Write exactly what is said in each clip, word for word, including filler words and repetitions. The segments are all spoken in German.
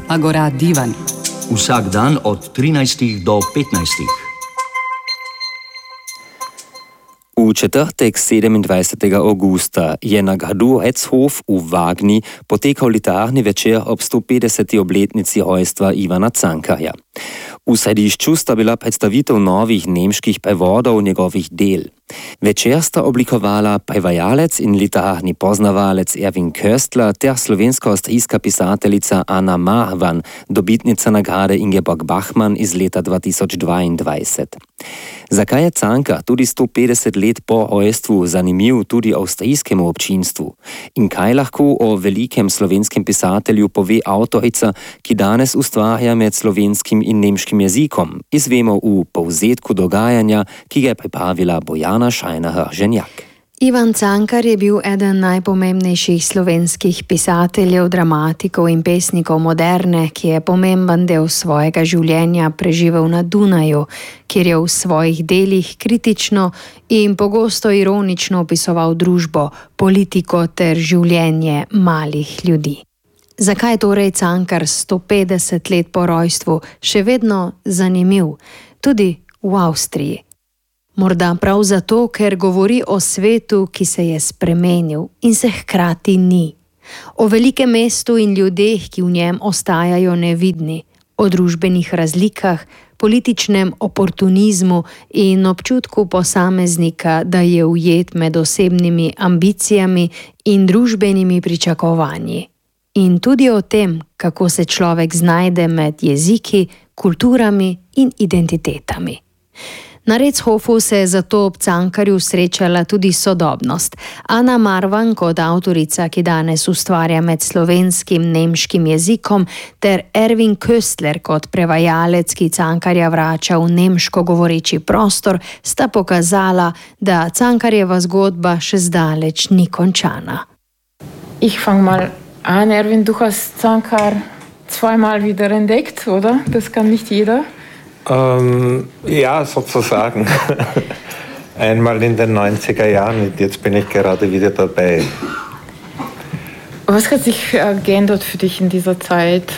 Agora Divan. Vsak dan od trinajstih do petnajstih. V četrtek sedemindvajsetega avgusta je na gradu Hetzhof v Vagni potekal literarni večer ob stopetdeseti obletnici rojstva Ivana Cankarja. V središču sta bila predstavitev novih nemških prevodov njegovih del. Večer sta oblikovala prevajalec in literarni poznavalec Erwin Köstler ter slovensko-avstrijska pisateljica Anna Marwan, dobitnica nagrade Ingeborg Bachmann iz leta dva tisoč dvaindvajset. Zakaj je Cankar tudi sto petdeset let po rojstvu zanimiv tudi avstrijskemu občinstvu? In kaj lahko o velikem slovenskem pisatelju pove avtorica, ki danes ustvarja med slovenskim in nemškim jezikom? Izvemo v povzetku dogajanja, ki ga je pripravila Bojana Šajner-Ženjak. Ivan Cankar je bil eden najpomembnejših slovenskih pisateljev, dramatikov in pesnikov moderne, ki je pomemben del svojega življenja preživel na Dunaju, kjer je v svojih delih kritično in pogosto ironično opisoval družbo, politiko ter življenje malih ljudi. Zakaj je torej Cankar sto petdeset let po rojstvu še vedno zanimiv, tudi v Avstriji? Morda prav zato, ker govori o svetu, ki se je spremenil in se hkrati ni. O velikem mestu in ljudeh, ki v njem ostajajo nevidni. O družbenih razlikah, političnem oportunizmu in občutku posameznika, da je ujet med osebnimi ambicijami in družbenimi pričakovanji. In tudi o tem, kako se človek znajde med jeziki, kulturami in identitetami. Na Hetzhofu se je zato ob Cankarju srečala tudi sodobnost. Anna Marwan kot avtorica, ki danes ustvarja med slovenskim in nemškim jezikom, ter Erwin Köstler kot prevajalec, ki Cankarja vrača v nemško govoreči prostor, sta pokazala, da Cankarjeva zgodba še zdaleč ni končana. Ich fang mal an, Erwin, du hast Cankar zweimal wieder entdeckt, oder? Das kann nicht jeder. Ähm, ja, sozusagen. Einmal in den neunziger Jahren und jetzt bin ich gerade wieder dabei. Was hat sich äh, geändert für dich in dieser Zeit?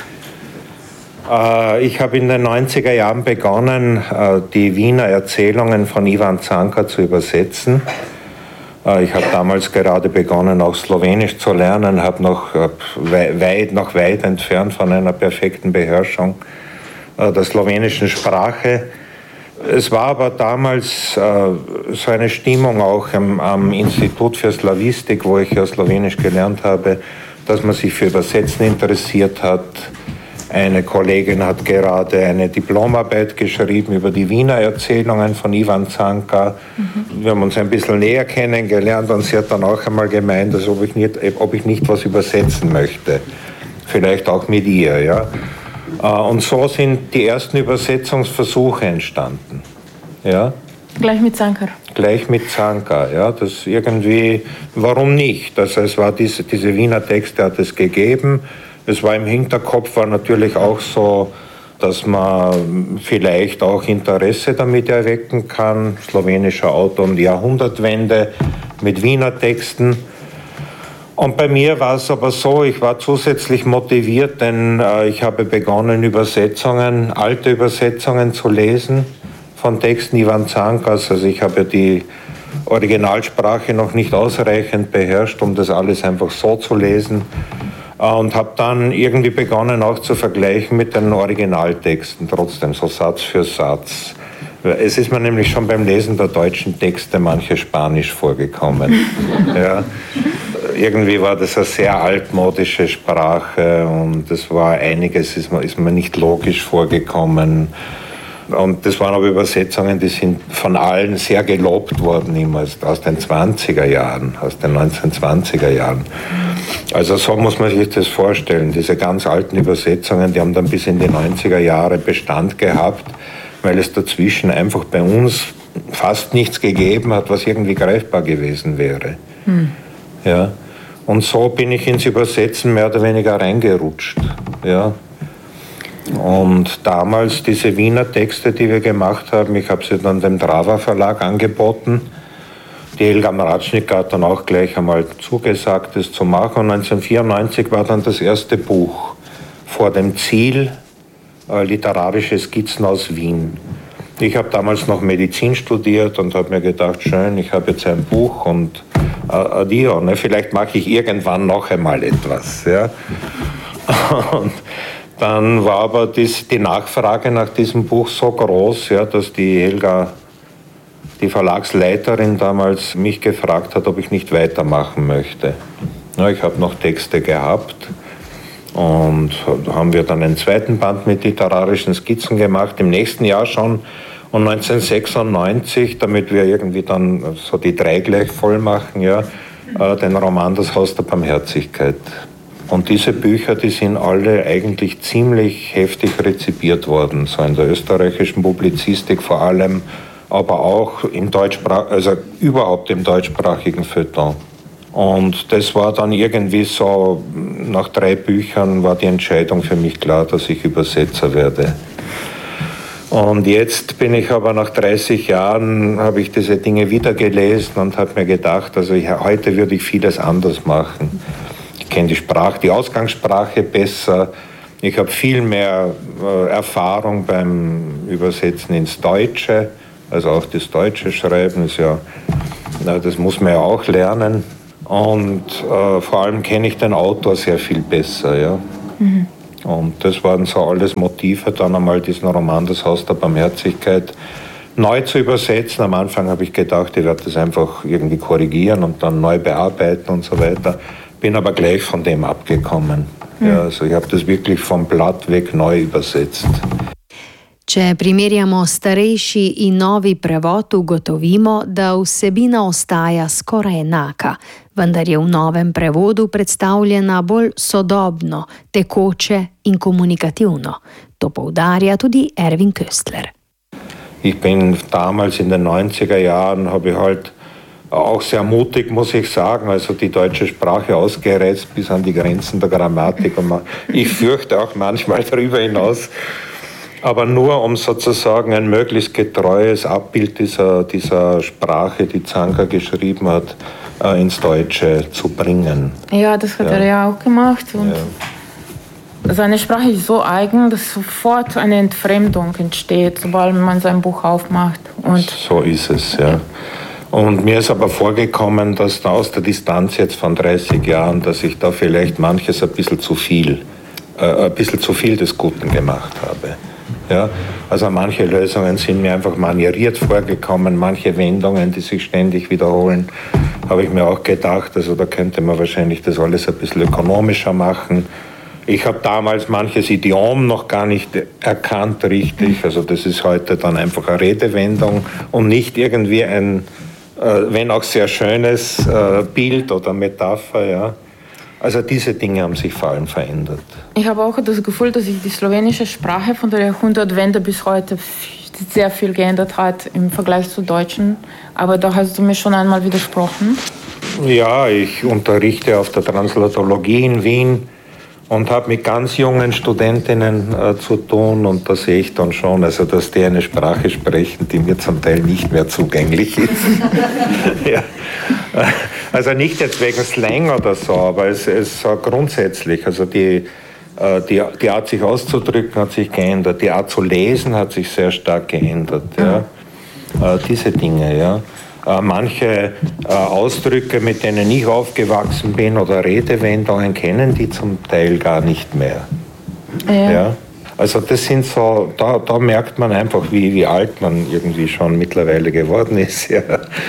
Äh, ich habe in den neunziger Jahren begonnen, äh, die Wiener Erzählungen von Ivan Cankar zu übersetzen. Äh, ich habe damals gerade begonnen, auch Slowenisch zu lernen, habe noch, äh, weit, noch weit entfernt von einer perfekten Beherrschung der slowenischen Sprache. Es war aber damals äh, so eine Stimmung auch am, am Institut für Slawistik, wo ich ja Slowenisch gelernt habe, dass man sich für Übersetzen interessiert hat. Eine Kollegin hat gerade eine Diplomarbeit geschrieben über die Wiener Erzählungen von Ivan Cankar. Mhm. Wir haben uns ein bisschen näher kennengelernt und sie hat dann auch einmal gemeint, dass ob ich nicht, ob ich nicht was übersetzen möchte. Vielleicht auch mit ihr, ja. Und so sind die ersten Übersetzungsversuche entstanden. Ja? Gleich mit Cankar? Gleich mit Cankar, ja. Das irgendwie, warum nicht? Also es war diese, diese Wiener Texte hat es gegeben. Es war im Hinterkopf, war natürlich auch so, dass man vielleicht auch Interesse damit erwecken kann. Slowenischer Autor um die Jahrhundertwende mit Wiener Texten. Und bei mir war es aber so, ich war zusätzlich motiviert, denn äh, ich habe begonnen, Übersetzungen, alte Übersetzungen zu lesen von Texten Ivan Cankars. Also ich habe die Originalsprache noch nicht ausreichend beherrscht, um das alles einfach so zu lesen. Äh, und habe dann irgendwie begonnen, auch zu vergleichen mit den Originaltexten, trotzdem so Satz für Satz. Es ist mir nämlich schon beim Lesen der deutschen Texte manche Spanisch vorgekommen. Ja. Irgendwie war das eine sehr altmodische Sprache und es war einiges, ist mir, ist mir nicht logisch vorgekommen. Und das waren aber Übersetzungen, die sind von allen sehr gelobt worden, immer aus den zwanziger Jahren, aus den neunzehnhundertzwanziger Jahren. Also so muss man sich das vorstellen. Diese ganz alten Übersetzungen, die haben dann bis in die neunziger Jahre Bestand gehabt, weil es dazwischen einfach bei uns fast nichts gegeben hat, was irgendwie greifbar gewesen wäre. Hm. Ja. Und so bin ich ins Übersetzen mehr oder weniger reingerutscht. Ja. Und damals diese Wiener Texte, die wir gemacht haben, ich habe sie dann dem Drava Verlag angeboten. Die Helga Mracznik hat dann auch gleich einmal zugesagt, das zu machen. Und neunzehnhundertvierundneunzig war dann das erste Buch vor dem Ziel äh, literarische Skizzen aus Wien. Ich habe damals noch Medizin studiert und habe mir gedacht, schön, ich habe jetzt ein Buch und äh, adio, ne? Vielleicht mache ich irgendwann noch einmal etwas. Ja? Und dann war aber dies, die Nachfrage nach diesem Buch so groß, ja, dass die Helga, die Verlagsleiterin damals, mich gefragt hat, ob ich nicht weitermachen möchte. Ja, ich habe noch Texte gehabt und haben wir dann einen zweiten Band mit literarischen Skizzen gemacht, im nächsten Jahr schon. Und neunzehnhundertsechsundneunzig, damit wir irgendwie dann so die drei gleich voll machen, ja, den Roman Das Haus der Barmherzigkeit. Und diese Bücher, die sind alle eigentlich ziemlich heftig rezipiert worden, so in der österreichischen Publizistik vor allem, aber auch im Deutschsprach, also überhaupt im deutschsprachigen Feuilleton. Und das war dann irgendwie so, nach drei Büchern war die Entscheidung für mich klar, dass ich Übersetzer werde. Und jetzt bin ich aber nach dreißig Jahren, habe ich diese Dinge wieder gelesen und habe mir gedacht, also ich, heute würde ich vieles anders machen. Ich kenne die Sprache, die Ausgangssprache besser. Ich habe viel mehr äh, Erfahrung beim Übersetzen ins Deutsche, also auch das deutsche Schreiben ist ja, na, das muss man ja auch lernen. Und äh, vor allem kenne ich den Autor sehr viel besser, ja. Mhm. Und das waren so alles Motive, dann einmal diesen Roman Das Haus der Barmherzigkeit neu zu übersetzen. Am Anfang habe ich gedacht, ich werde das einfach irgendwie korrigieren und dann neu bearbeiten und so weiter. Bin aber gleich von dem abgekommen. Mhm. Ja, also ich habe das wirklich vom Blatt weg neu übersetzt. Če primerjamo starejši in novi prevod, ugotovimo, da vsebina ostaja skoraj enaka, vendar je v novem prevodu predstavljena bolj sodobno, tekoče in komunikativno. To poudarja tudi Erwin Köstler. Ich bin damals in den neunziger Jahren, habe ich halt auch sehr mutig, muss ich sagen, also die deutsche Sprache ausgereizt bis an die Grenzen der Grammatik. Und man, ich fürchte auch manchmal darüber hinaus. Aber nur um sozusagen ein möglichst getreues Abbild dieser, dieser Sprache, die Zanka geschrieben hat, äh, ins Deutsche zu bringen. Ja, das hat ja. er ja auch gemacht. Und ja. seine Sprache ist so eigen, dass sofort eine Entfremdung entsteht, sobald man sein Buch aufmacht. Und so ist es, ja. Und mir ist aber vorgekommen, dass da aus der Distanz jetzt von dreißig Jahren, dass ich da vielleicht manches ein bisschen zu viel, äh, ein bisschen zu viel des Guten gemacht habe. Ja, also manche Lösungen sind mir einfach manieriert vorgekommen, manche Wendungen, die sich ständig wiederholen, habe ich mir auch gedacht, also da könnte man wahrscheinlich das alles ein bisschen ökonomischer machen. Ich habe damals manches Idiom noch gar nicht erkannt richtig, also das ist heute dann einfach eine Redewendung und nicht irgendwie ein, äh, wenn auch sehr schönes äh, Bild oder Metapher, ja. Also diese Dinge haben sich vor allem verändert. Ich habe auch das Gefühl, dass sich die slowenische Sprache von der Jahrhundertwende bis heute sehr viel geändert hat im Vergleich zur deutschen. Aber da hast du mir schon einmal widersprochen. Ja, ich unterrichte auf der Translatologie in Wien und habe mit ganz jungen Studentinnen äh, zu tun. Und da sehe ich dann schon, also, dass die eine Sprache sprechen, die mir zum Teil nicht mehr zugänglich ist. Ja. Also nicht jetzt wegen Slang oder so, aber es ist so grundsätzlich. Also die, die, die Art, sich auszudrücken, hat sich geändert. Die Art zu lesen hat sich sehr stark geändert. Ja. Ja. Diese Dinge, ja. Manche Ausdrücke, mit denen ich aufgewachsen bin, oder Redewendungen, kennen die zum Teil gar nicht mehr. Ja. Ja. Also das sind so, da, da merkt man einfach, wie, wie alt man irgendwie schon mittlerweile geworden ist. Ja.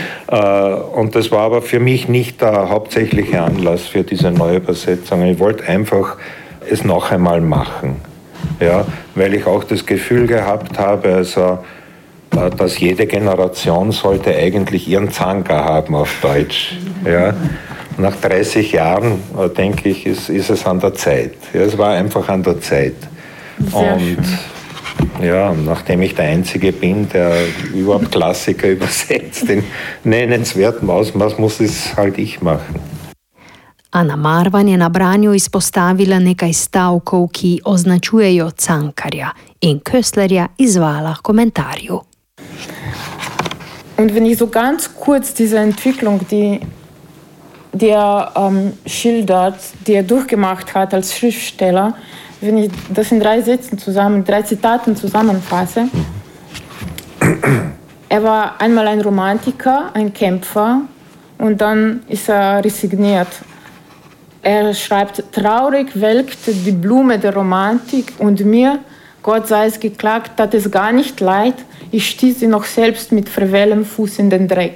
Und das war aber für mich nicht der hauptsächliche Anlass für diese Neuübersetzung. Ich wollte einfach es noch einmal machen, ja, weil ich auch das Gefühl gehabt habe, also, dass jede Generation sollte eigentlich ihren Zanka haben auf Deutsch. Ja. Nach dreißig Jahren, denke ich, ist, ist es an der Zeit. Ja, es war einfach an der Zeit. Sehr und schön. Ja, nachdem ich der Einzige bin, der überhaupt Klassiker übersetzt, in nennenswertem Ausmaß, muss es halt ich machen. Ana Marvan je na branju izpostavila nekaj stavkov, ki označujejo Cankarja, in Köstlerja izvala k komentarju. Und wenn ich so ganz kurz diese Entwicklung, die die er ähm, schildert, die er durchgemacht hat als Schriftsteller, wenn ich das in drei Sätzen zusammen, drei Zitaten zusammenfasse. Er war einmal ein Romantiker, ein Kämpfer und dann ist er resigniert. Er schreibt, traurig welkte die Blume der Romantik und mir, Gott sei es geklagt, tat es gar nicht leid, ich stieß sie noch selbst mit verwellem Fuß in den Dreck.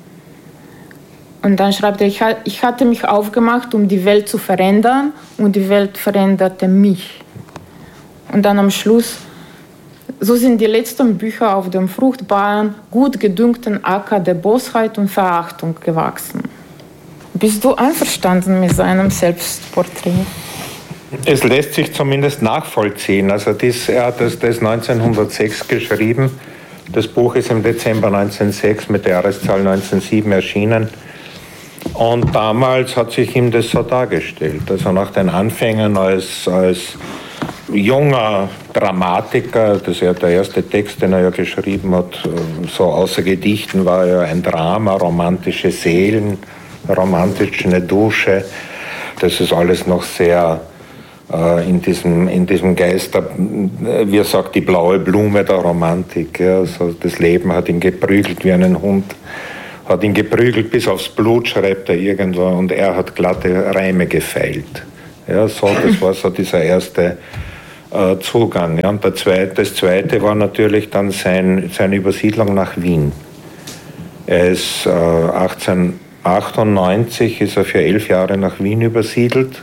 Und dann schreibt er, ich, ich hatte mich aufgemacht, um die Welt zu verändern und die Welt veränderte mich. Und dann am Schluss, so sind die letzten Bücher auf dem fruchtbaren, gut gedüngten Acker der Bosheit und Verachtung gewachsen. Bist du einverstanden mit seinem Selbstporträt? Es lässt sich zumindest nachvollziehen. Also dies, er hat das, das neunzehnhundertsechs geschrieben. Das Buch ist im Dezember neunzehnhundertsechs mit der Jahreszahl neunzehnhundertsieben erschienen. Und damals hat sich ihm das so dargestellt. Also nach den Anfängen als, als junger Dramatiker, das ist ja der erste Text, den er ja geschrieben hat, so außer Gedichten war ja ein Drama, romantische Seelen, romantisch eine Dusche. Das ist alles noch sehr äh, in, diesem, in diesem Geist, der, wie er sagt, die blaue Blume der Romantik. Ja. Also das Leben hat ihn geprügelt wie einen Hund, hat ihn geprügelt bis aufs Blut, schreibt er irgendwo, und er hat glatte Reime gefeilt. Ja, so, das war so dieser erste äh, Zugang. Ja. Und der zweite, das zweite war natürlich dann sein, seine Übersiedlung nach Wien. Er ist äh, achtzehnhundertachtundneunzig ist er für elf Jahre nach Wien übersiedelt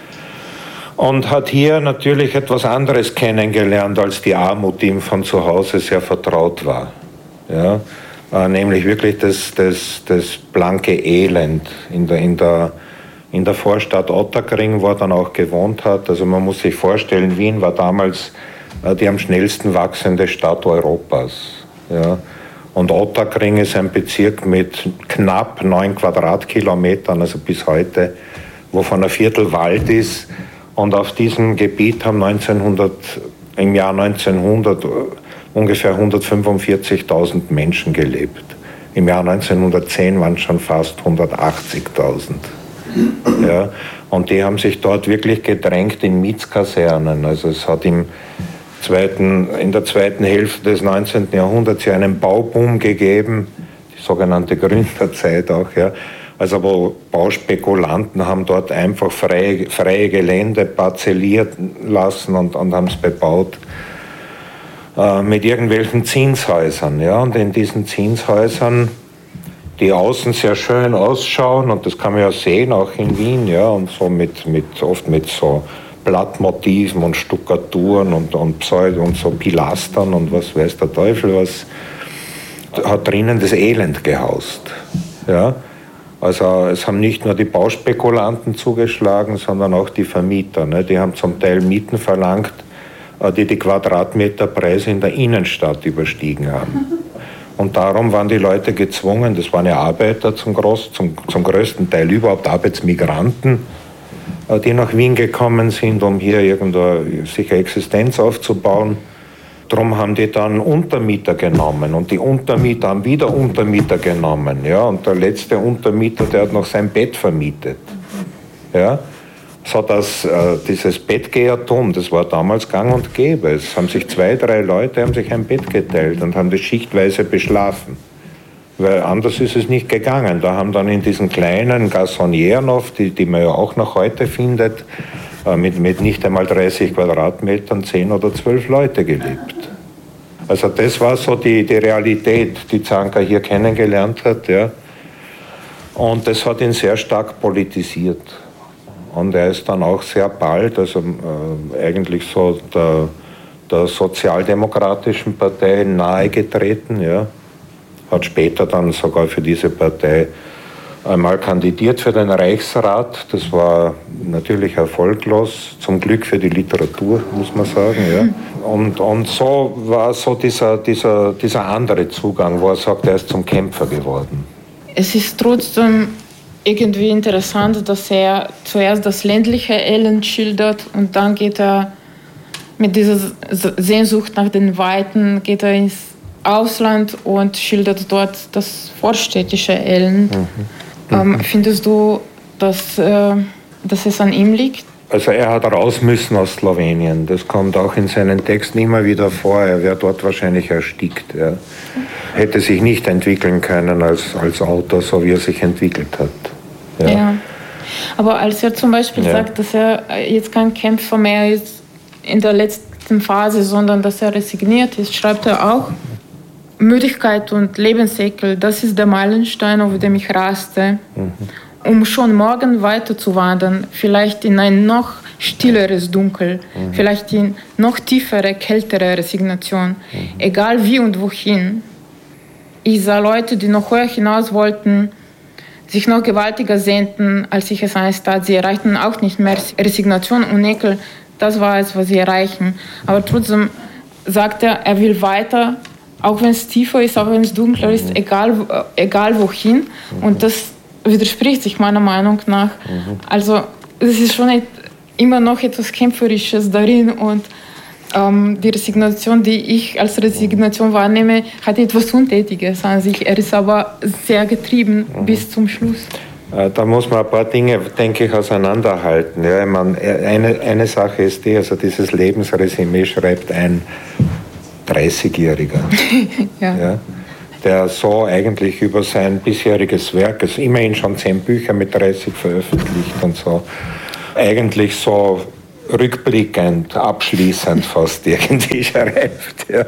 und hat hier natürlich etwas anderes kennengelernt als die Armut, die ihm von zu Hause sehr vertraut war. Ja, äh, nämlich wirklich das, das, das blanke Elend in der, in, der, in der Vorstadt Ottakring, wo er dann auch gewohnt hat. Also man muss sich vorstellen, Wien war damals äh, die am schnellsten wachsende Stadt Europas. Ja. Und Ottakring ist ein Bezirk mit knapp neun Quadratkilometern, also bis heute, wovon ein Viertel Wald ist. Und auf diesem Gebiet haben neunzehnhundert, im Jahr neunzehnhundert ungefähr hundertfünfundvierzigtausend Menschen gelebt. Im Jahr neunzehnhundertzehn waren es schon fast hundertachtzigtausend. Ja, und die haben sich dort wirklich gedrängt in Mietskasernen. Also es hat im Zweiten, in der zweiten Hälfte des neunzehnten Jahrhunderts ja einen Bauboom gegeben, die sogenannte Gründerzeit auch, ja. Also wo Bauspekulanten haben dort einfach freie, freie Gelände parzelliert lassen und, und haben es bebaut äh, mit irgendwelchen Zinshäusern, ja. Und in diesen Zinshäusern, die außen sehr schön ausschauen, und das kann man ja sehen, auch in Wien, ja, und so mit, mit oft mit so Blattmotiven und Stuckaturen und, und Pseudo und so Pilastern und was weiß der Teufel was, hat drinnen das Elend gehaust. Ja? Also es haben nicht nur die Bauspekulanten zugeschlagen, sondern auch die Vermieter. Ne? Die haben zum Teil Mieten verlangt, die die Quadratmeterpreise in der Innenstadt überstiegen haben. Und darum waren die Leute gezwungen, das waren ja Arbeiter zum, Groß, zum, zum größten Teil überhaupt Arbeitsmigranten, die nach Wien gekommen sind, um hier irgendwo sich eine Existenz aufzubauen. Darum haben die dann Untermieter genommen und die Untermieter haben wieder Untermieter genommen. Ja, und der letzte Untermieter, der hat noch sein Bett vermietet. Ja, so dass äh, dieses Bettgehertum, das war damals gang und gäbe. Es haben sich zwei, drei Leute haben sich ein Bett geteilt und haben das schichtweise beschlafen. Weil anders ist es nicht gegangen. Da haben dann in diesen kleinen Gassonieren oft, die, die man ja auch noch heute findet, äh, mit, mit nicht einmal dreißig Quadratmetern zehn oder zwölf Leute gelebt. Also das war so die, die Realität, die Zanka hier kennengelernt hat. Ja. Und das hat ihn sehr stark politisiert. Und er ist dann auch sehr bald, also äh, eigentlich so der, der Sozialdemokratischen Partei nahegetreten, ja. Hat später dann sogar für diese Partei einmal kandidiert für den Reichsrat. Das war natürlich erfolglos, zum Glück für die Literatur, muss man sagen. Ja. Und, und so war so dieser, dieser, dieser andere Zugang, wo er sagt, er ist zum Kämpfer geworden. Es ist trotzdem irgendwie interessant, dass er zuerst das ländliche Elend schildert und dann geht er mit dieser Sehnsucht nach den Weiten, geht er ins Ausland und schildert dort das vorstädtische Elend. Mhm. Ähm, findest du, dass, äh, dass es an ihm liegt? Also er hat raus müssen aus Slowenien. Das kommt auch in seinen Texten immer wieder vor. Er wäre dort wahrscheinlich erstickt. Ja. Hätte sich nicht entwickeln können als, als Autor, so wie er sich entwickelt hat. Ja. Ja. Aber als er zum Beispiel Ja. sagt, dass er jetzt kein Kämpfer mehr ist in der letzten Phase, sondern dass er resigniert ist, schreibt er auch: Müdigkeit und Lebensekel, das ist der Meilenstein, auf dem ich raste, mhm. um schon morgen weiter zu wandern, vielleicht in ein noch stilleres Dunkel, mhm. vielleicht in noch tiefere, kältere Resignation, mhm. egal wie und wohin. Ich sah Leute, die noch höher hinaus wollten, sich noch gewaltiger sehnten, als ich es einst tat. Sie erreichten auch nicht mehr Resignation und Ekel. Das war es, was sie erreichen. Aber trotzdem sagt er, er will weiter, auch wenn es tiefer ist, auch wenn es dunkler ist, egal, egal wohin. Und das widerspricht sich meiner Meinung nach. Also es ist schon immer noch etwas Kämpferisches darin. Und ähm, die Resignation, die ich als Resignation wahrnehme, hat etwas Untätiges an sich. Er ist aber sehr getrieben mhm. bis zum Schluss. Da muss man ein paar Dinge, denke ich, auseinanderhalten. Ja, ich meine, eine, eine Sache ist die, also dieses Lebensresümee schreibt ein dreißigjähriger, ja. Ja, der so eigentlich über sein bisheriges Werk, also immerhin schon zehn Bücher mit dreißig veröffentlicht und so, eigentlich so rückblickend, abschließend fast irgendwie schreibt. Ja.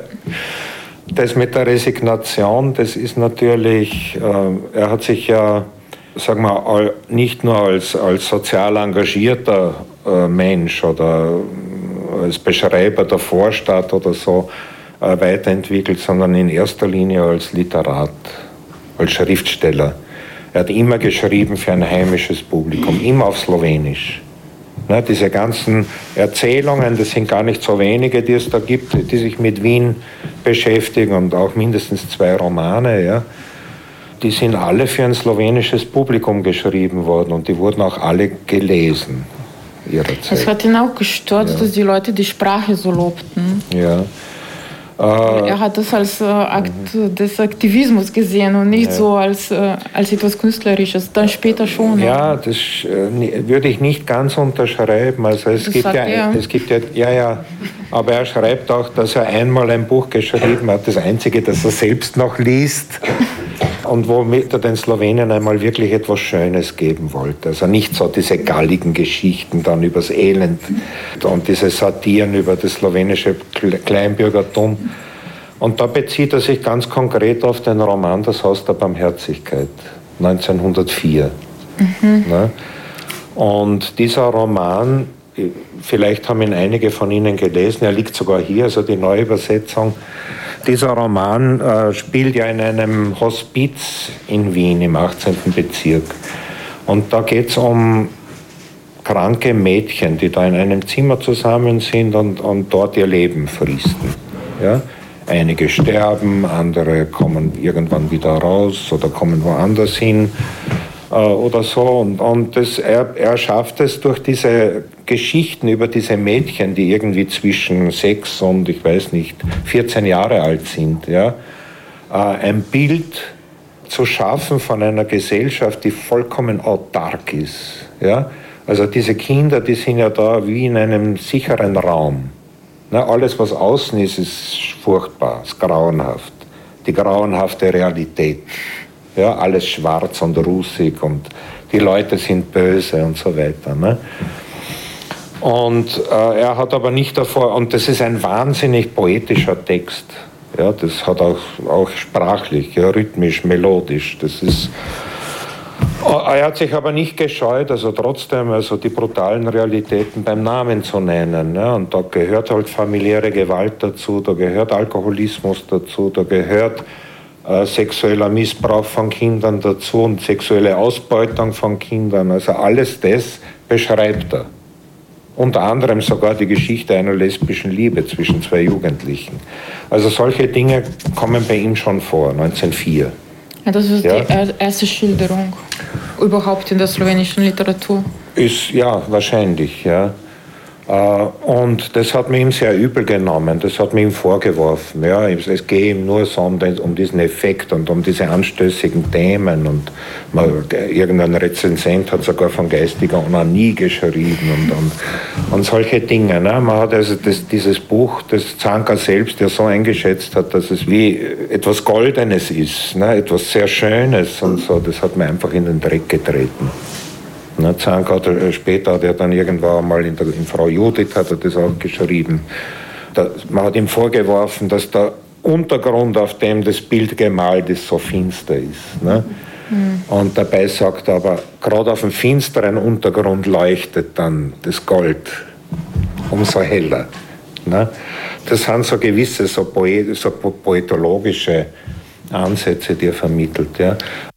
Das mit der Resignation, das ist natürlich, äh, er hat sich ja, sagen wir, nicht nur als, als sozial engagierter äh, Mensch oder als Beschreiber der Vorstadt oder so äh, weiterentwickelt, sondern in erster Linie als Literat, als Schriftsteller. Er hat immer geschrieben für ein heimisches Publikum, immer auf Slowenisch. Ne, diese ganzen Erzählungen, das sind gar nicht so wenige, die es da gibt, die sich mit Wien beschäftigen, und auch mindestens zwei Romane, ja, die sind alle für ein slowenisches Publikum geschrieben worden und die wurden auch alle gelesen ihrer Zeit. Es hat ihn auch gestört, ja. dass die Leute die Sprache so lobten. Ja. Er hat das als äh, Akt mhm. des Aktivismus gesehen und nicht ja. so als, äh, als etwas Künstlerisches. Dann später schon. Ja, das äh, würde ich nicht ganz unterschreiben. Also es das gibt ja, er. es gibt ja, ja, ja, aber er schreibt auch, dass er einmal ein Buch geschrieben hat, das einzige, das er selbst noch liest. Und womit er den Slowenen einmal wirklich etwas Schönes geben wollte. Also nicht so diese galligen Geschichten dann übers Elend und diese Satiren über das slowenische Kleinbürgertum. Und da bezieht er sich ganz konkret auf den Roman Das Haus der Barmherzigkeit, neunzehnhundertvier. Mhm. Ne? Und dieser Roman, vielleicht haben ihn einige von Ihnen gelesen, er liegt sogar hier, also die Neuübersetzung. Dieser Roman äh, spielt ja in einem Hospiz in Wien im achtzehnten Bezirk. Und da geht es um kranke Mädchen, die da in einem Zimmer zusammen sind und, und dort ihr Leben fristen. Ja? Einige sterben, andere kommen irgendwann wieder raus oder kommen woanders hin äh, oder so. Und, und das, er, er schafft es durch diese Geschichten über diese Mädchen, die irgendwie zwischen sechs und, ich weiß nicht, vierzehn Jahre alt sind, ja, äh, ein Bild zu schaffen von einer Gesellschaft, die vollkommen autark ist. Ja? Also diese Kinder, die sind ja da wie in einem sicheren Raum. Na, alles, was außen ist, ist furchtbar, ist grauenhaft. Die grauenhafte Realität. Ja, alles schwarz und rußig und die Leute sind böse und so weiter. Ne? Und äh, er hat aber nicht davor, und das ist ein wahnsinnig poetischer Text. Ja, das hat auch, auch sprachlich, ja, rhythmisch, melodisch. Das ist, er hat sich aber nicht gescheut, also trotzdem also die brutalen Realitäten beim Namen zu nennen. Ja, und da gehört halt familiäre Gewalt dazu, da gehört Alkoholismus dazu, da gehört äh, sexueller Missbrauch von Kindern dazu und sexuelle Ausbeutung von Kindern. Also alles das beschreibt er. Unter anderem sogar die Geschichte einer lesbischen Liebe zwischen zwei Jugendlichen. Also solche Dinge kommen bei ihm schon vor, neunzehnhundertvier. Ja, das ist ja. die erste Schilderung überhaupt in der slowenischen Literatur. Ist, ja, wahrscheinlich, ja. Äh, Und das hat mir ihm sehr übel genommen, das hat mir ihm vorgeworfen. Ja, es gehe ihm nur so um, den, um diesen Effekt und um diese anstößigen Themen. Und man, der, irgendein Rezensent hat sogar von geistiger Onanie geschrieben und, und, und solche Dinge. Ne? Man hat also das, dieses Buch, das Zanka selbst ja so eingeschätzt hat, dass es wie etwas Goldenes ist, ne? Etwas sehr Schönes und so, das hat mir einfach in den Dreck getreten. Ne, Zanka hat er, später hat er dann irgendwann mal in, der, in Frau Judith hat er das auch geschrieben. Da, man hat ihm vorgeworfen, dass der Untergrund, auf dem das Bild gemalt ist, so finster ist. Ne? Mhm. Und dabei sagt er aber, gerade auf dem finsteren Untergrund leuchtet dann das Gold umso heller. Ne? Das sind so gewisse so, poet, so poetologische Ansätze, die er vermittelt. Ja.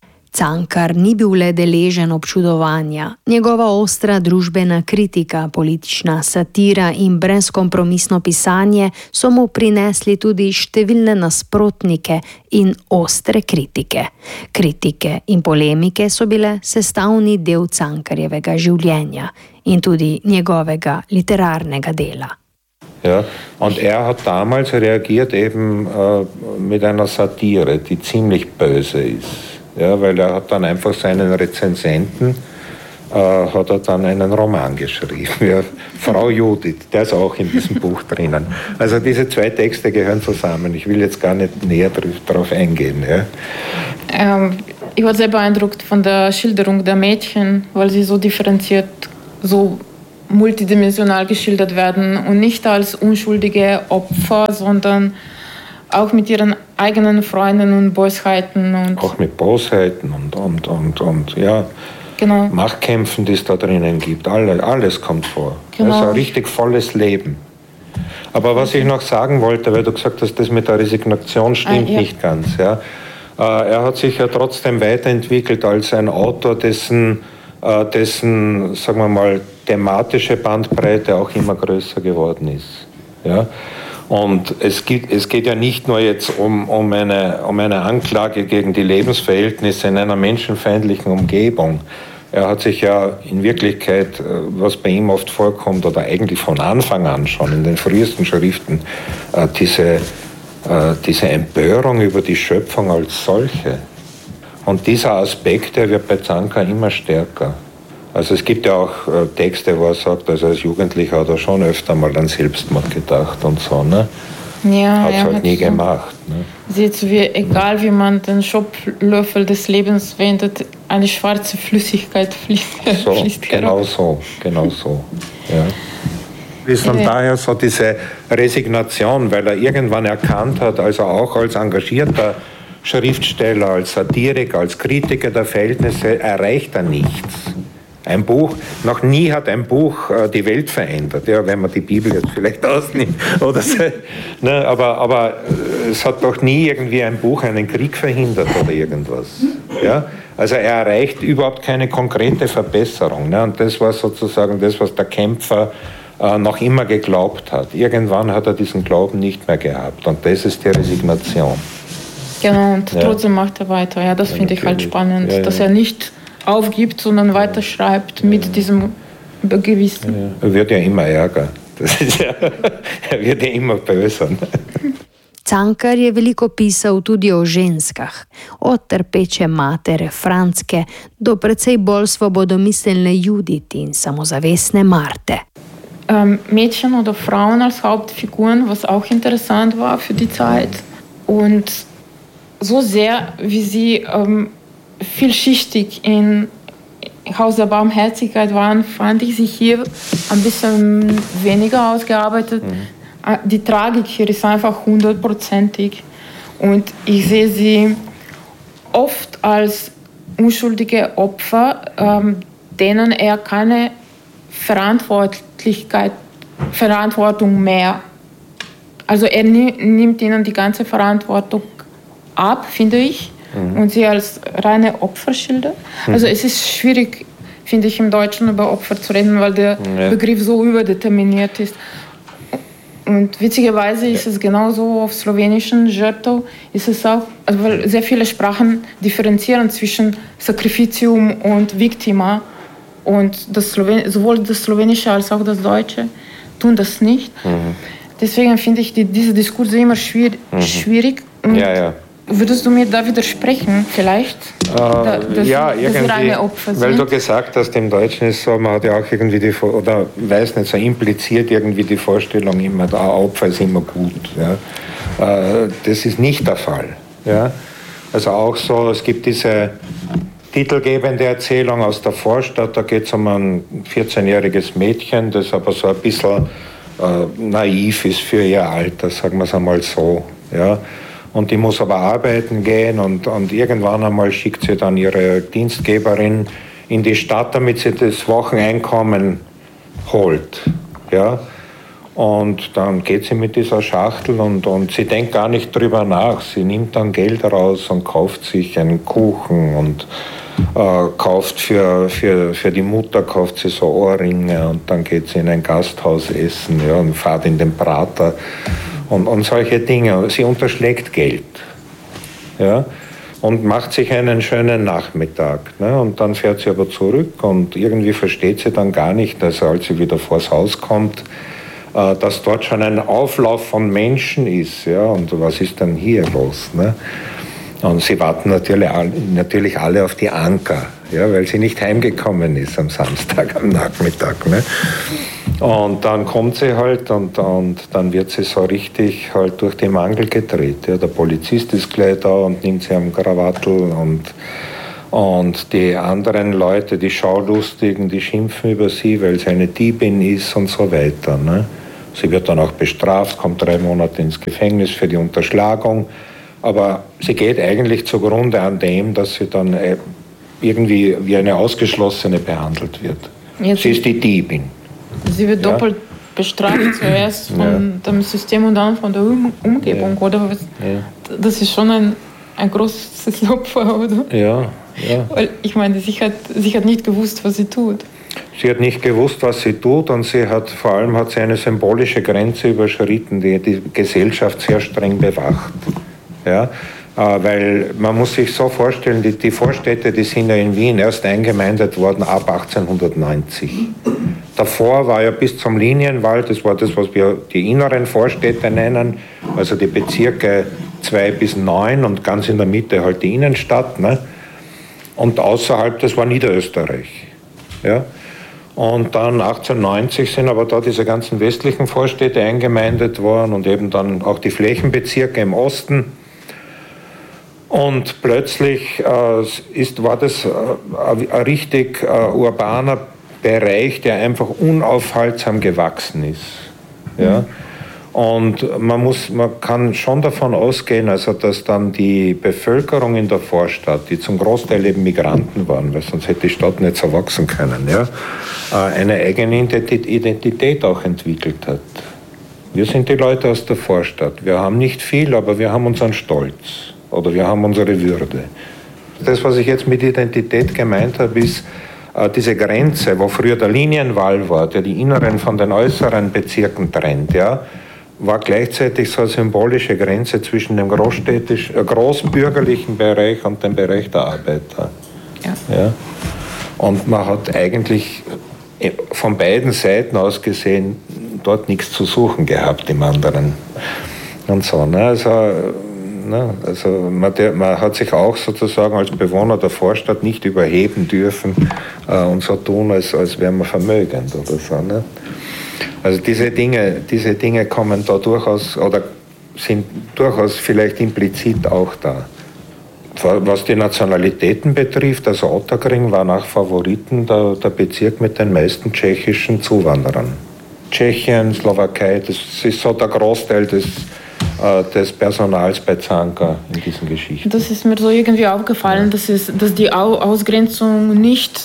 Cankar ni bil le deležen občudovanja. Njegova ostra družbena kritika, politična satira in brezkompromisno pisanje so mu prinesli tudi številne nasprotnike in ostre kritike. Kritike in polemike so bile sestavni del Cankarjevega življenja in tudi njegovega literarnega dela. Ja, und er hat damals reagiert eben äh, mit einer Satire, die ziemlich böse ist. Ja, weil er hat dann einfach seinen Rezensenten, äh, hat er dann einen Roman geschrieben, ja, Frau Judith, der ist auch in diesem Buch drinnen. Also diese zwei Texte gehören zusammen, ich will jetzt gar nicht näher darauf eingehen. Ja. Ähm, ich war sehr beeindruckt von der Schilderung der Mädchen, weil sie so differenziert, so multidimensional geschildert werden und nicht als unschuldige Opfer, sondern auch mit ihren eigenen Freunden und Bosheiten. Und auch mit Bosheiten und, und, und, und ja, genau. Machtkämpfen, die es da drinnen gibt. Alles, alles kommt vor. Genau. Das ist ein richtig volles Leben. Aber was ich noch sagen wollte, weil du gesagt hast, das mit der Resignation stimmt ah, ja. nicht ganz. Ja. Er hat sich ja trotzdem weiterentwickelt als ein Autor, dessen, dessen sagen wir mal, thematische Bandbreite auch immer größer geworden ist. Ja. Und es geht, es geht ja nicht nur jetzt um, um, eine, um eine Anklage gegen die Lebensverhältnisse in einer menschenfeindlichen Umgebung. Er hat sich ja in Wirklichkeit, was bei ihm oft vorkommt, oder eigentlich von Anfang an schon in den frühesten Schriften, diese, diese Empörung über die Schöpfung als solche. Und dieser Aspekt, der wird bei Zanka immer stärker. Also es gibt ja auch äh, Texte, wo er sagt, also als Jugendlicher hat er schon öfter mal an Selbstmord gedacht und so, ne? Ja, hat es halt hat nie so gemacht. Ne? Sieht so wie, egal wie man den Schopflöffel des Lebens wendet, eine schwarze Flüssigkeit fließt. So, fließt genau so, genau so. Ja. Ist dann ja. daher so diese Resignation, weil er irgendwann erkannt hat, also auch als engagierter Schriftsteller, als Satiriker, als Kritiker der Verhältnisse erreicht er nichts. Ein Buch, noch nie hat ein Buch äh, die Welt verändert, ja, wenn man die Bibel jetzt vielleicht ausnimmt. Oder so, ne, aber, aber äh, es hat doch nie irgendwie ein Buch einen Krieg verhindert oder irgendwas. Ja? Also er erreicht überhaupt keine konkrete Verbesserung. Ne? Und das war sozusagen das, was der Kämpfer äh, noch immer geglaubt hat. Irgendwann hat er diesen Glauben nicht mehr gehabt. Und das ist die Resignation. Genau, und ja. trotzdem macht er weiter. Ja, das ja, finde ich halt spannend, ja, ja. dass er nicht aufgibt, sondern weiterschreibt mit ja. diesem Gewissen. Ja. Er wird ja immer ärger. Das ist ja, er wird ja immer böser. Cankar je veliko pisal tudi o ženskah, od trpeče matere Franzke do precej bolj svobodomiselne Judith in samozavestne Marte. Ähm, Mädchen oder Frauen als Hauptfiguren, was auch interessant war für die Zeit. Und so sehr, wie sie ähm, vielschichtig in Haus der Barmherzigkeit waren, fand ich sie hier ein bisschen weniger ausgearbeitet. Mhm. Die Tragik hier ist einfach hundertprozentig. Und ich sehe sie oft als unschuldige Opfer, ähm, denen er keine Verantwortlichkeit, Verantwortung mehr. Also er nimmt ihnen die ganze Verantwortung ab, finde ich. Mhm. Und sie als reine Opfer schildert. Mhm. Also es ist schwierig, finde ich, im Deutschen über Opfer zu reden, weil der ja. Begriff so überdeterminiert ist. Und witzigerweise ist ja. es genauso auf slowenischen Žrtev, ist es auch, also weil sehr viele Sprachen differenzieren zwischen Sacrificium und Victima. Und das Slowen, sowohl das Slowenische als auch das Deutsche tun das nicht. Mhm. Deswegen finde ich die, diese Diskurse immer schwierig. Mhm. schwierig. Ja, ja. Würdest du mir da widersprechen, vielleicht? Äh, da, dass, ja, dass irgendwie, reine Opfer sind? Weil du gesagt hast, im Deutschen ist so, man hat ja auch irgendwie die, oder weiß nicht, so impliziert irgendwie die Vorstellung immer, der Opfer ist immer gut. Ja. Äh, das ist nicht der Fall. Ja. Also auch so, es gibt diese titelgebende Erzählung aus der Vorstadt, da geht es um ein vierzehnjähriges Mädchen, das aber so ein bisschen äh, naiv ist für ihr Alter, sagen wir es einmal so. Ja. Und die muss aber arbeiten gehen und, und irgendwann einmal schickt sie dann ihre Dienstgeberin in die Stadt, damit sie das Wocheneinkommen holt. Ja? Und dann geht sie mit dieser Schachtel und, und sie denkt gar nicht drüber nach. Sie nimmt dann Geld raus und kauft sich einen Kuchen und äh, kauft für, für, für die Mutter kauft sie so Ohrringe und dann geht sie in ein Gasthaus essen, ja, und fährt in den Prater. Und, und solche Dinge. Sie unterschlägt Geld, ja, und macht sich einen schönen Nachmittag. Ne? Und dann fährt sie aber zurück und irgendwie versteht sie dann gar nicht, dass als sie wieder vors Haus kommt, äh, dass dort schon ein Auflauf von Menschen ist. Ja? Und was ist dann hier los? Ne? Und sie warten natürlich, natürlich alle auf die Anka, ja, weil sie nicht heimgekommen ist am Samstag, am Nachmittag. Ne? Und dann kommt sie halt und, und dann wird sie so richtig halt durch die Mangel gedreht. Ja. Der Polizist ist gleich da und nimmt sie am Krawattel und, und die anderen Leute, die Schaulustigen, die schimpfen über sie, weil sie eine Diebin ist und so weiter. Ne. Sie wird dann auch bestraft, kommt drei Monate ins Gefängnis für die Unterschlagung, aber sie geht eigentlich zugrunde an dem, dass sie dann irgendwie wie eine Ausgeschlossene behandelt wird. Jetzt sie ist die Diebin. Sie wird ja. doppelt bestraft, zuerst von ja. dem System und dann von der um Umgebung, ja. oder? Ja. Das ist schon ein, ein großes Opfer, oder? Ja, ja. Weil ich meine, sie hat, sie hat nicht gewusst, was sie tut. Sie hat nicht gewusst, was sie tut und sie hat vor allem hat sie eine symbolische Grenze überschritten, die die Gesellschaft sehr streng bewacht. Ja? Weil man muss sich so vorstellen, die, die Vorstädte, die sind ja in Wien erst eingemeindet worden ab achtzehnhundertneunzig. Davor war ja bis zum Linienwald, das war das, was wir die inneren Vorstädte nennen, also die Bezirke zwei bis neun und ganz in der Mitte halt die Innenstadt. Ne? Und außerhalb, das war Niederösterreich. Ja? Und dann achtzehnhundertneunzig sind aber da diese ganzen westlichen Vorstädte eingemeindet worden und eben dann auch die Flächenbezirke im Osten. Und plötzlich äh, ist, war das äh, ein richtig äh, urbaner Bereich, der einfach unaufhaltsam gewachsen ist. Ja? Und man, muss, man kann schon davon ausgehen, also, dass dann die Bevölkerung in der Vorstadt, die zum Großteil eben Migranten waren, weil sonst hätte die Stadt nicht so wachsen können, ja? äh, eine eigene Identität auch entwickelt hat. Wir sind die Leute aus der Vorstadt. Wir haben nicht viel, aber wir haben unseren Stolz. Oder wir haben unsere Würde. Das, was ich jetzt mit Identität gemeint habe, ist äh, diese Grenze, wo früher der Linienwall war, der die inneren von den äußeren Bezirken trennt, ja, war gleichzeitig so eine symbolische Grenze zwischen dem großstädtisch, äh, großbürgerlichen Bereich und dem Bereich der Arbeiter. Ja. Ja. Und man hat eigentlich von beiden Seiten aus gesehen dort nichts zu suchen gehabt im anderen. Und so, ne? Also, Also man, der, man hat sich auch sozusagen als Bewohner der Vorstadt nicht überheben dürfen äh, und so tun, als, als wäre man vermögend oder so. Ne? Also diese Dinge, diese Dinge kommen da durchaus oder sind durchaus vielleicht implizit auch da. Was die Nationalitäten betrifft, also Ottakring war nach Favoriten der, der Bezirk mit den meisten tschechischen Zuwanderern. Tschechien, Slowakei, das ist so der Großteil des des Personals bei Zanka in diesen Geschichten. Das ist mir so irgendwie aufgefallen, ja. dass, es, dass die Ausgrenzung nicht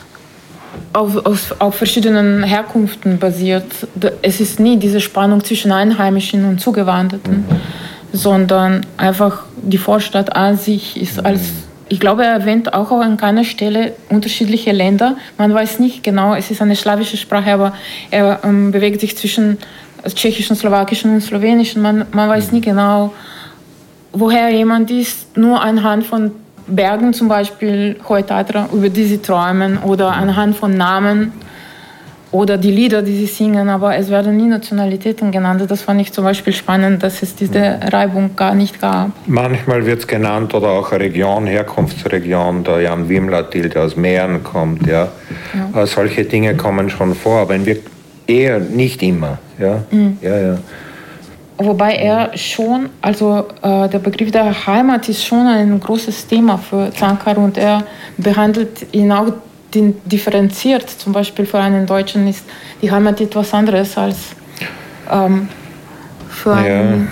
auf, auf, auf verschiedenen Herkünften basiert. Es ist nie diese Spannung zwischen Einheimischen und Zugewanderten, mhm. sondern einfach die Vorstadt an sich ist mhm. als, ich glaube, er erwähnt auch an keiner Stelle unterschiedliche Länder. Man weiß nicht genau, es ist eine slawische Sprache, aber er ähm, bewegt sich zwischen tschechischen, slowakischen und slowenischen. Man, man weiß nie genau, woher jemand ist, nur anhand von Bergen, zum Beispiel Hohe Tatra, über die sie träumen, oder anhand von Namen. oder die Lieder, die sie singen, aber es werden nie Nationalitäten genannt. Das fand ich zum Beispiel spannend, dass es diese Reibung gar nicht gab. Manchmal wird es genannt oder auch eine Region, Herkunftsregion, der Jan Wimlatil, der aus Mähren kommt. Ja. Ja. Äh, solche Dinge kommen schon vor, aber in Wirklichkeit eher nicht immer. Ja. Mhm. Ja, ja. Wobei er schon, also äh, der Begriff der Heimat ist schon ein großes Thema für Cankar und er behandelt ihn auch differenziert. Zum Beispiel für einen Deutschen ist die Heimat etwas anderes als ähm, für einen...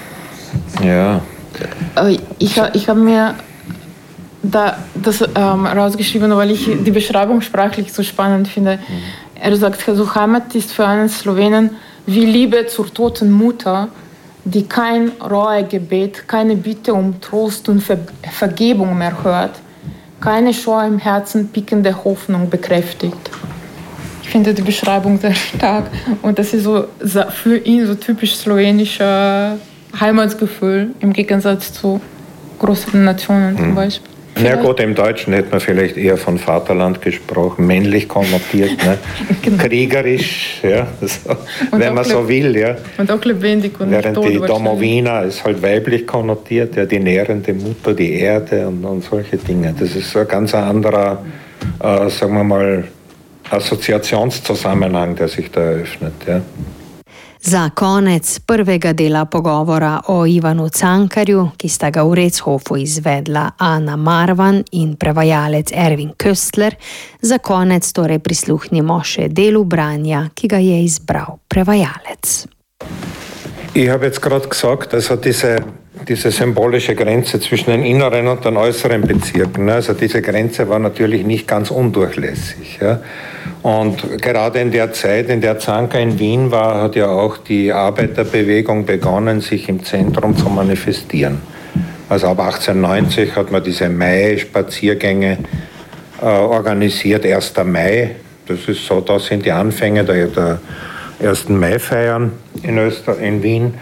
Ja. ja. Äh, ich ich habe mir da das ähm, rausgeschrieben, weil ich die Beschreibung sprachlich so spannend finde. Mhm. Er sagt, also Heimat ist für einen Slowenen wie Liebe zur toten Mutter, die kein Reuegebet, keine Bitte um Trost und Ver Vergebung mehr hört, keine Scheu im Herzen pickende Hoffnung bekräftigt. Ich finde die Beschreibung sehr stark und das ist so für ihn so typisch slowenischer Heimatsgefühl im Gegensatz zu größeren Nationen zum Beispiel. Ja gut, im Deutschen hätte man vielleicht eher von Vaterland gesprochen, männlich konnotiert, ne? Genau. Kriegerisch, ja, so, wenn man so will. Ja. Und auch lebendig und während tot die Domovina ist halt weiblich konnotiert, ja, die nährende Mutter, die Erde und, und solche Dinge. Das ist so ein ganz anderer, äh, sagen wir mal, Assoziationszusammenhang, der sich da eröffnet. Ja. Za konec prvega dela pogovora o Ivanu Cankarju, ki sta ga v Rechofu izvedla Ana Marvan in prevajalec Ervin Köstler, za konec torej prisluhnimo še delu branja, ki ga je izbral prevajalec. Ich habe jetzt gerade gesagt, also diese, diese symbolische Grenze zwischen den inneren und den äußeren Bezirken, also diese Grenze war natürlich nicht ganz undurchlässig. Ja. Und gerade in der Zeit, in der Cankar in Wien war, hat ja auch die Arbeiterbewegung begonnen, sich im Zentrum zu manifestieren. Also ab achtzehnhundertneunzig hat man diese Mai-Spaziergänge äh, organisiert, erster Mai. Das ist so, da sind die Anfänge der, der ersten Mai-Feiern in Öster, in Wien.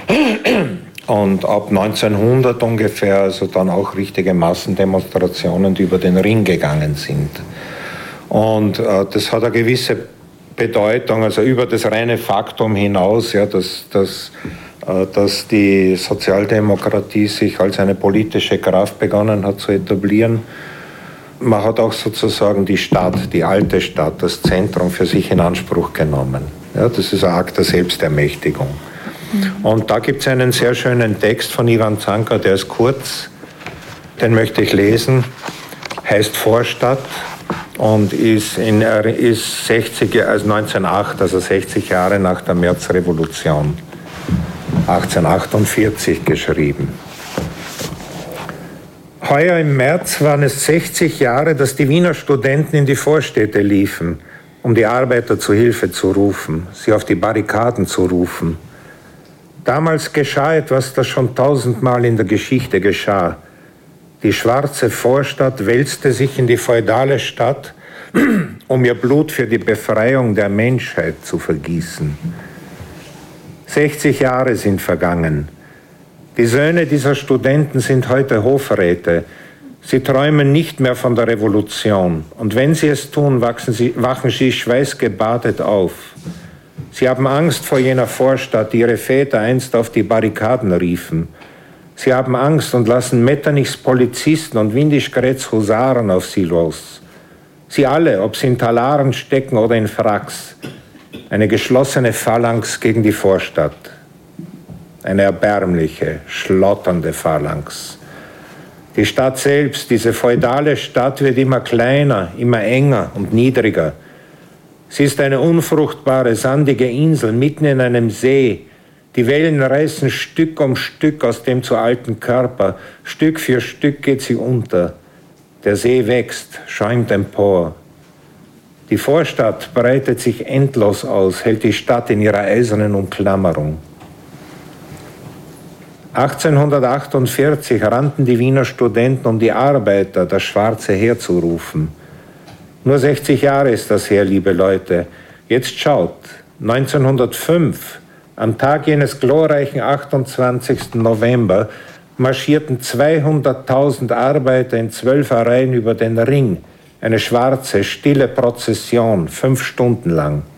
Und ab neunzehnhundert ungefähr, also dann auch richtige Massendemonstrationen, die über den Ring gegangen sind. Und äh, das hat eine gewisse Bedeutung, also über das reine Faktum hinaus, ja, dass, dass, äh, dass die Sozialdemokratie sich als eine politische Kraft begonnen hat zu etablieren. Man hat auch sozusagen die Stadt, die alte Stadt, das Zentrum für sich in Anspruch genommen. Ja, das ist ein Akt der Selbstermächtigung. Mhm. Und da gibt es einen sehr schönen Text von Ivan Cankar, der ist kurz, den möchte ich lesen, heißt Vorstadt. Und ist, in, ist sechzig, also neunzehnhundertacht, also sechzig Jahre nach der Märzrevolution, achtzehnhundertachtundvierzig geschrieben. Heuer im März waren es sechzig Jahre, dass die Wiener Studenten in die Vorstädte liefen, um die Arbeiter zu Hilfe zu rufen, sie auf die Barrikaden zu rufen. Damals geschah etwas, das schon tausendmal in der Geschichte geschah. Die schwarze Vorstadt wälzte sich in die feudale Stadt, um ihr Blut für die Befreiung der Menschheit zu vergießen. sechzig Jahre sind vergangen. Die Söhne dieser Studenten sind heute Hofräte. Sie träumen nicht mehr von der Revolution. Und wenn sie es tun, wachsen sie, wachen sie schweißgebadet auf. Sie haben Angst vor jener Vorstadt, die ihre Väter einst auf die Barrikaden riefen. Sie haben Angst und lassen Metternichs Polizisten und Windischgrätz Husaren auf sie los. Sie alle, ob sie in Talaren stecken oder in Fracks. Eine geschlossene Phalanx gegen die Vorstadt. Eine erbärmliche, schlotternde Phalanx. Die Stadt selbst, diese feudale Stadt, wird immer kleiner, immer enger und niedriger. Sie ist eine unfruchtbare, sandige Insel mitten in einem See. Die Wellen reißen Stück um Stück aus dem zu alten Körper. Stück für Stück geht sie unter. Der See wächst, schäumt empor. Die Vorstadt breitet sich endlos aus, hält die Stadt in ihrer eisernen Umklammerung. achtzehnhundertachtundvierzig rannten die Wiener Studenten, um die Arbeiter, das schwarze Heer zu rufen. Nur sechzig Jahre ist das her, liebe Leute. Jetzt schaut, neunzehnhundertfünf, am Tag jenes glorreichen achtundzwanzigsten November marschierten zweihunderttausend Arbeiter in zwölfer Reihen über den Ring. Eine schwarze, stille Prozession, fünf Stunden lang.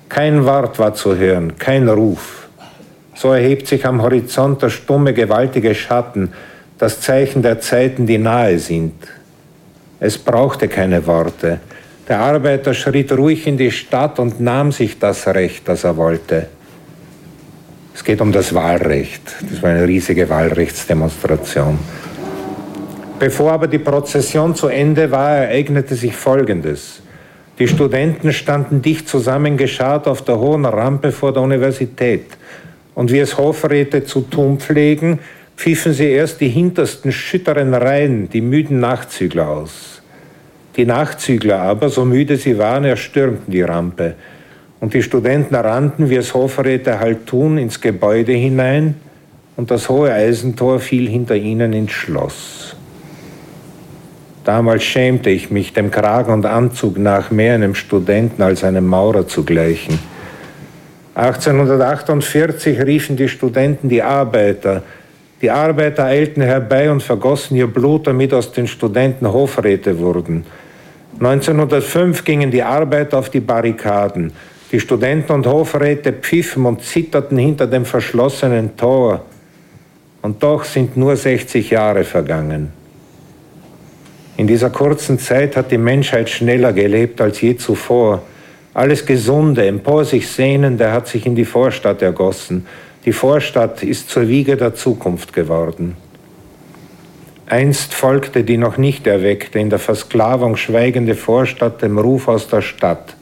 Kein Wort war zu hören, kein Ruf. So erhebt sich am Horizont der stumme, gewaltige Schatten, das Zeichen der Zeiten, die nahe sind. Es brauchte keine Worte. Der Arbeiter schritt ruhig in die Stadt und nahm sich das Recht, das er wollte. Es geht um das Wahlrecht. Das war eine riesige Wahlrechtsdemonstration. Bevor aber die Prozession zu Ende war, ereignete sich Folgendes. Die Studenten standen dicht zusammengeschart auf der hohen Rampe vor der Universität. Und wie es Hofräte zu tun pflegen, pfiffen sie erst die hintersten schütteren Reihen, die müden Nachzügler aus. Die Nachzügler aber, so müde sie waren, erstürmten die Rampe. Und die Studenten rannten, wie es Hofräte halt tun, ins Gebäude hinein, und das hohe Eisentor fiel hinter ihnen ins Schloss. Damals schämte ich mich, dem Kragen und Anzug nach mehr einem Studenten als einem Maurer zu gleichen. achtzehnhundertachtundvierzig riefen die Studenten die Arbeiter. Die Arbeiter eilten herbei und vergossen ihr Blut, damit aus den Studenten Hofräte wurden. neunzehnhundertfünf gingen die Arbeiter auf die Barrikaden. Die Studenten und Hofräte pfiffen und zitterten hinter dem verschlossenen Tor. Und doch sind nur sechzig Jahre vergangen. In dieser kurzen Zeit hat die Menschheit schneller gelebt als je zuvor. Alles Gesunde, empor sich Sehnende hat sich in die Vorstadt ergossen. Die Vorstadt ist zur Wiege der Zukunft geworden. Einst folgte die noch nicht erweckte, in der Versklavung schweigende Vorstadt dem Ruf aus der Stadt.